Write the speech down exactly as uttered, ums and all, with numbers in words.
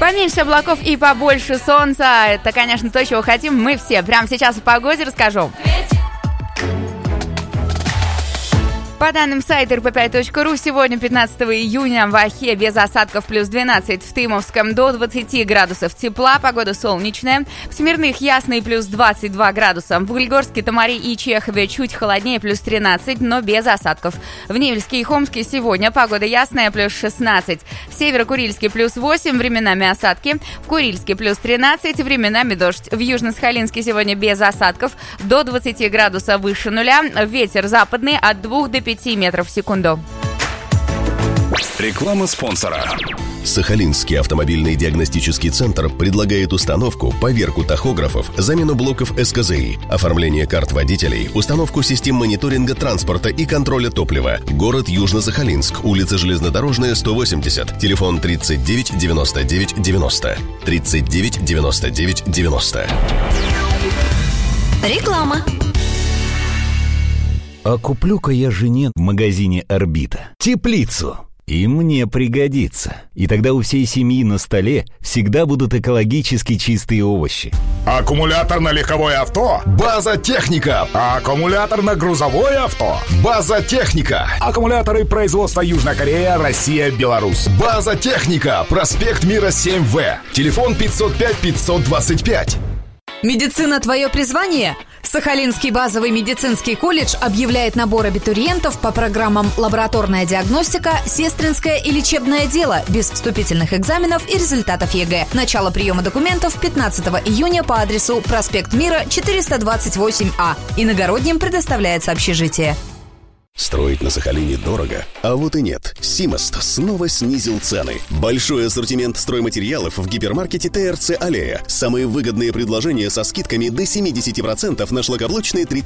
Поменьше облаков и побольше солнца. Это, конечно, то, чего хотим мы все. Прямо сейчас о погоде расскажу. По данным сайта эр пэ пять точка ру, сегодня, пятнадцатого июня, в Охе без осадков плюс двенадцать, в Тымовском до двадцати градусов тепла, погода солнечная, в Смирных ясный плюс двадцать два градуса, в Углегорске, Тамаре и Чехове чуть холоднее плюс тринадцать, но без осадков. В Невельске и Хомске сегодня погода ясная плюс шестнадцать, в Северо-Курильске плюс восемь, временами осадки, в Курильске плюс тринадцать, временами дождь. В Южно-Сахалинске сегодня без осадков, до двадцати градусов выше нуля, ветер западный от двух до пяти метров в секунду. Реклама спонсора. Сахалинский автомобильный диагностический центр предлагает установку, поверку тахографов, замену блоков эс ка зэ и, оформление карт водителей, установку систем мониторинга транспорта и контроля топлива. Город Южно-Сахалинск, улица Железнодорожная, сто восемьдесят, телефон тридцать девять девяносто девять девяносто, тридцать девять девяносто девять девяносто. Реклама. А куплю-ка я жене в магазине «Орбита» теплицу. И мне пригодится. И тогда у всей семьи на столе всегда будут экологически чистые овощи. Аккумулятор на легковое авто? База Техника. Аккумулятор на грузовое авто? База Техника. Аккумуляторы производства Южная Корея, Россия, Беларусь. База Техника. Проспект Мира семь вэ. Телефон пятьсот пять пятьсот двадцать пять. Медицина – твое призвание? Сахалинский базовый медицинский колледж объявляет набор абитуриентов по программам «Лабораторная диагностика», «Сестринское» и «Лечебное дело» без вступительных экзаменов и результатов е гэ. Начало приема документов пятнадцатого июня по адресу проспект Мира, четыреста двадцать восемь а. Иногородним предоставляется общежитие. Строить на Сахалине дорого? А вот и нет. Симост снова снизил цены. Большой ассортимент стройматериалов в гипермаркете тэ эр цэ «Аллея». Самые выгодные предложения со скидками до семьдесят процентов на шлакоблочные три